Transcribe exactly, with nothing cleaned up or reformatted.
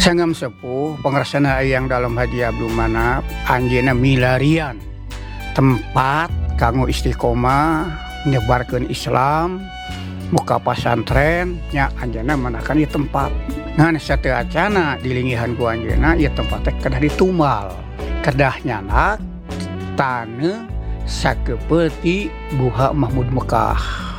Sanggam sepuh pangrasana yang dalam hadiah belum manap anjeunna milarian tempat kanggo istiqomah nyebarkeun Islam buka pasantren nya anjeunna manakan ieu tempat ngan sateu acana dilingihan ku anjeunna ieu tempat teh kedah ditumbal kedah nyanak taneuh sakeupeut ti Guha Mahmud Mekah.